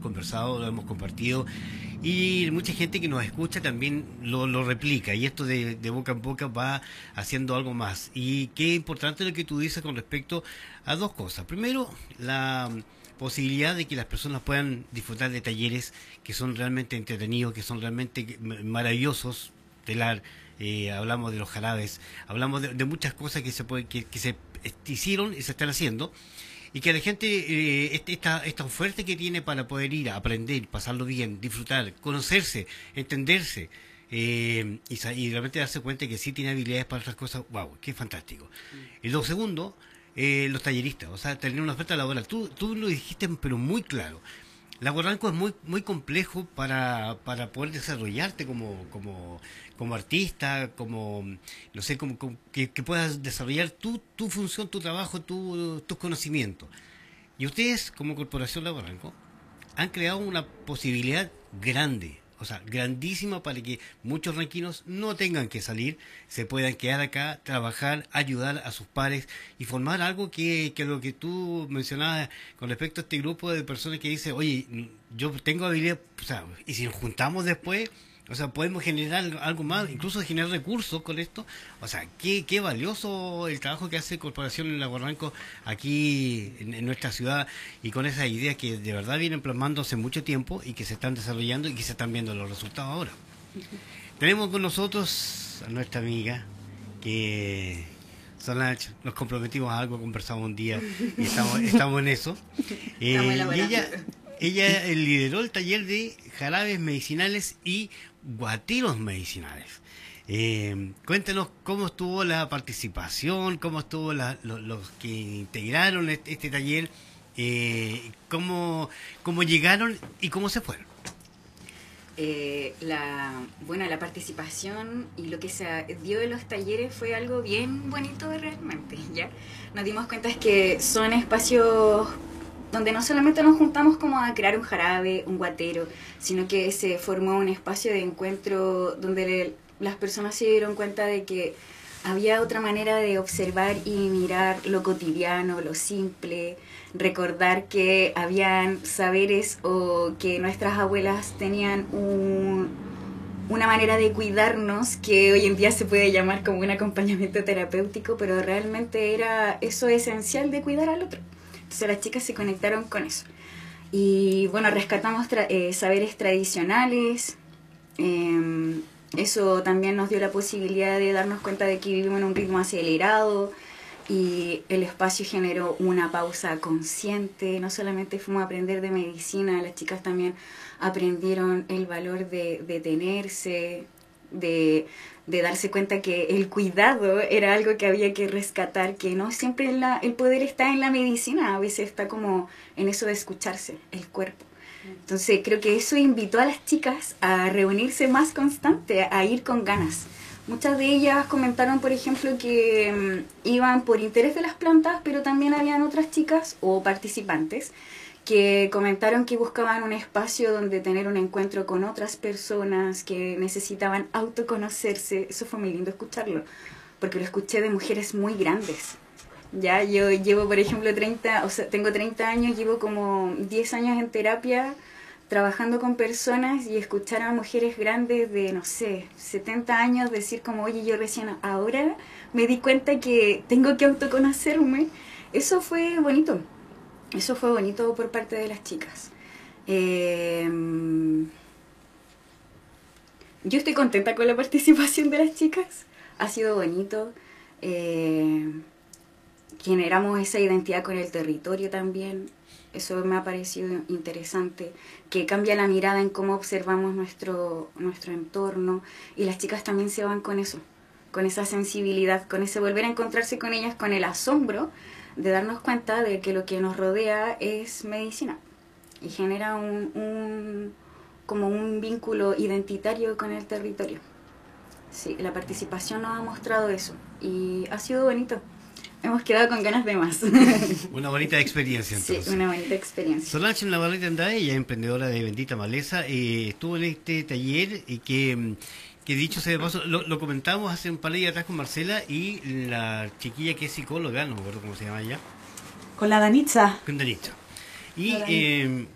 conversado, lo hemos compartido y mucha gente que nos escucha también lo replica y esto de boca en boca va haciendo algo más. Y qué importante lo que tú dices con respecto a dos cosas. Primero, la posibilidad de que las personas puedan disfrutar de talleres que son realmente entretenidos, que son realmente maravillosos, telar, hablamos de los jarabes, hablamos de muchas cosas que se hicieron y se están haciendo, y que la gente, esta oferta que tiene para poder ir a aprender, pasarlo bien, disfrutar, conocerse, entenderse, y realmente darse cuenta que sí tiene habilidades para otras cosas, wow, qué fantástico. Y lo segundo, los talleristas, o sea, tener una oferta laboral. Tú lo dijiste, pero muy claro. Laboralco es muy complejo para poder desarrollarte como artista, no sé, que puedas desarrollar tu función, tu trabajo, tus conocimientos. Y ustedes, como Corporación Laboralco, han creado una posibilidad grande, o sea, grandísima para que muchos ranquinos no tengan que salir, se puedan quedar acá, trabajar, ayudar a sus pares y formar algo que lo que tú mencionabas con respecto a este grupo de personas que dicen, oye, yo tengo habilidad, o sea, y si nos juntamos después, o sea, podemos generar algo más, incluso generar recursos con esto. O sea, qué valioso el trabajo que hace Corporación Laboralco aquí en nuestra ciudad y con esas ideas que de verdad vienen plasmando hace mucho tiempo y que se están desarrollando y que se están viendo los resultados ahora. Tenemos con nosotros a nuestra amiga que Solange, nos comprometimos a algo, conversamos un día y estamos en eso. Y ella lideró el taller de jarabes medicinales y guateros medicinales. Cuéntanos cómo estuvo la participación, cómo estuvo los que integraron este taller, cómo llegaron y cómo se fueron. La participación y lo que se dio en los talleres fue algo bien bonito realmente, ¿ya? Nos dimos cuenta es que son espacios donde no solamente nos juntamos como a crear un jarabe, un guatero, sino que se formó un espacio de encuentro donde las personas se dieron cuenta de que había otra manera de observar y mirar lo cotidiano, lo simple, recordar que habían saberes o que nuestras abuelas tenían una manera de cuidarnos que hoy en día se puede llamar como un acompañamiento terapéutico, pero realmente era eso esencial de cuidar al otro. Entonces las chicas se conectaron con eso. Y bueno, rescatamos saberes tradicionales. Eso también nos dio la posibilidad de darnos cuenta de que vivimos en un ritmo acelerado y el espacio generó una pausa consciente. No solamente fuimos a aprender de medicina, las chicas también aprendieron el valor de detenerse, de darse cuenta que el cuidado era algo que había que rescatar, que no siempre el poder está en la medicina, a veces está como en eso de escucharse, el cuerpo. Entonces creo que eso invitó a las chicas a reunirse más constante, a ir con ganas. Muchas de ellas comentaron, por ejemplo, que iban por interés de las plantas, pero también habían otras chicas o participantes que comentaron que buscaban un espacio donde tener un encuentro con otras personas que necesitaban autoconocerse. Eso fue muy lindo escucharlo, porque lo escuché de mujeres muy grandes. Ya, yo llevo, por ejemplo, tengo 30 años, llevo como 10 años en terapia trabajando con personas y escuchar a mujeres grandes de, no sé, 70 años decir como, oye, yo recién ahora me di cuenta que tengo que autoconocerme. Eso fue bonito. Eso fue bonito por parte de las chicas. Yo estoy contenta con la participación de las chicas. Ha sido bonito. Generamos esa identidad con el territorio también. Eso me ha parecido interesante, que cambia la mirada en cómo observamos nuestro entorno, y las chicas también se van con eso, con esa sensibilidad, con ese volver a encontrarse con ellas, con el asombro de darnos cuenta de que lo que nos rodea es medicina y genera como un vínculo identitario con el territorio. Sí, la participación nos ha mostrado eso y ha sido bonito. Hemos quedado con ganas de más. Una bonita experiencia, entonces. Sí, una bonita experiencia. Solange Navarrete Andrade, ella es emprendedora de Bendita Maleza, estuvo en este taller y que dicho sea de paso, lo comentamos hace un par de días atrás con Marcela y la chiquilla que es psicóloga, no me acuerdo cómo se llama ella. Con la Danitza. Con Danitza. Y